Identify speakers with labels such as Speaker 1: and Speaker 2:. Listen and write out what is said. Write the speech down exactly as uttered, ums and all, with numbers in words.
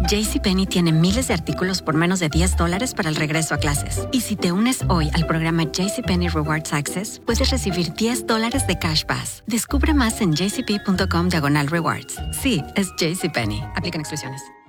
Speaker 1: JCPenney tiene miles de artículos por menos de diez dólares para el regreso a clases. Y si te unes hoy al programa JCPenney Rewards Access, puedes recibir diez dólares de Cash Pass. Descubre más en jcp.com diagonal rewards. Sí, es JCPenney. Aplican exclusiones.